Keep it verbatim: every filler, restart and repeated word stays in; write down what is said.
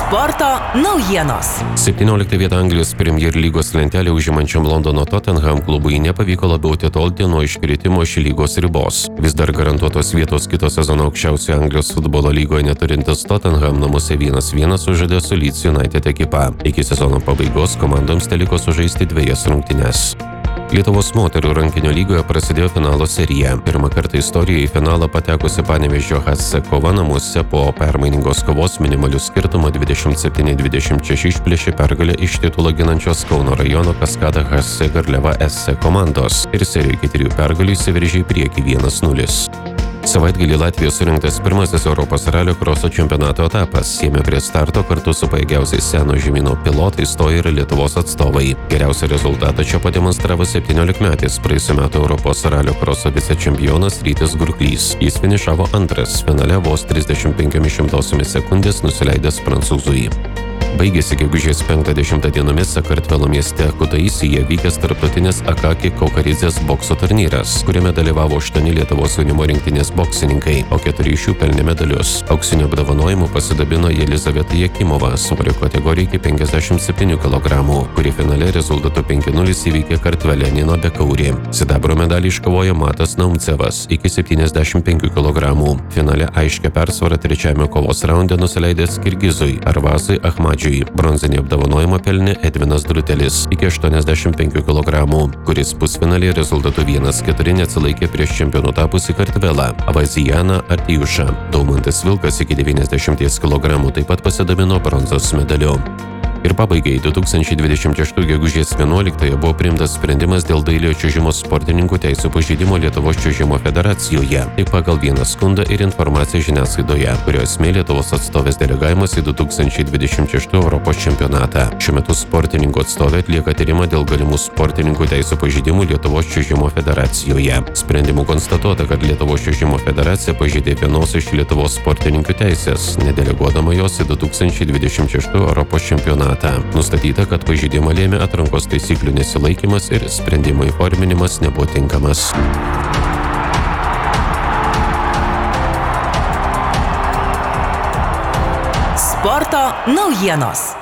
Sporto naujienos. septynioliktą vietą Anglijos Premier lygos lentelę užimančiam Londono Tottenham klubui nepavyko labiau atitolti nuo iškritimo iš lygos ribos. Vis dar garantuotos vietos kito sezono aukščiausioje Anglijos futbolo lygoje neturintis Tottenham namuose vienas vienas sužaidė su Leeds United ekipa. Iki sezono pabaigos komandoms teliko sužaisti dvejas rungtynes. Lietuvos moterų rankinio lygoje prasidėjo finalo serija. Pirmą kartą istorijoje į finalą patekusi Panevėžio H C kova namuose po permainingos kovos minimalių skirtumų dvidešimt septyni dvidešimt šeši išplėšė pergalę iš titulą ginančios Kauno rajono Kaskada H C Garliava S C komandos ir serijoje iki trijų pergalių įsiveržė į priekį vienas nulis. Savaitgalį Latvijoje surinktas pirmasis Europos ralio kroso čempionato etapas. Jame prie starto kartu su pajėgiausiais seno žemyno pilotais stojo ir Lietuvos atstovai. Geriausią rezultatą čia pademonstravo septyniolikmetis praėjusių metų Europos ralio kroso vicečempionas Rytis Gurklys. Jis finišavo antras, finale vos trisdešimt penkiomis šimtosiomis sekundės nusileidęs prancūzui. Baigėsi gegužės penktą dešimtą dienomis Sakartvelo mieste Kutaisije vykęs tarptautinis Akaki Kokaridzės bokso turnyras, kuriame dalyvavo aštuoni Lietuvos jaunimo rinktinės boksininkai, o keturi iš jų pelnė medalius. Auksiniu apdovanojimu pasidabino Jelizaveta Jakimova svorio kategorija iki penkiasdešimt septynių kilogramų, kuri finale rezultatu penki nulis įveikė Kartvelę Nino Bekaurį. Sidabro medalį iškovojo Matas Naumcevas iki septyniasdešimt penkių kilogramų. Finale aiškia persvara trečiajame kovos raunde nusileidęs Kirgizui Arvazui Ahmadžiui. Bronzinį apdovanojimą pelnė Edvinas Drutelis iki aštuoniasdešimt penkių kilogramų, kuris pusfinalį rezultatu vienas keturi neatsilaikė prieš čempionu tapusį Kartvelą Avazijaną Artijušą. Daumantas Vilkas iki devyniasdešimties kilogramų taip pat pasidabino bronzos medaliu. Ir pabaigai du tūkstančiai dvidešimt šeštų gegužės vienuoliktąją buvo priimtas sprendimas dėl dailiojo čiuožimo sportininkų teisių pažeidimo Lietuvos čiuožimo federacijoje. Tai pagal vieną skundą ir informaciją žiniasklaidoje, kurio esmė Lietuvos atstovės delegavimas į du tūkstančiai dvidešimt šeštų Europos čempionatą. Šiuo metu sportininkų atstovė atlieka tyrimą dėl galimų sportininkų teisių pažeidimų Lietuvos čiuožimo federacijoje. Sprendimu konstatuota, kad Lietuvos čiuožimo federacija pažeidė vienos iš Lietuvos sportininkų teisės, nedeleguodama jos į du tūkstančiai dvidešimt šeštų Europos čempionatą. Nustatyta, kad pažeidimą lėmė atrankos taisyklių nesilaikymas ir sprendimo įforminimas nebuvo tinkamas. Sporto naujienos.